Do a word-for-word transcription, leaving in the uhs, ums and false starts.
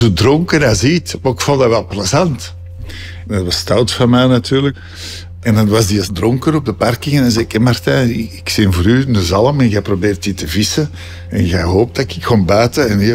Zo dronken als iets, maar ik vond dat wel plezant. Dat was stout van mij natuurlijk. En dan was die dronken op de parking en dan zei ik, hey Martijn, ik zie voor u een zalm en jij probeert die te vissen. En jij hoopt dat ik kom buiten en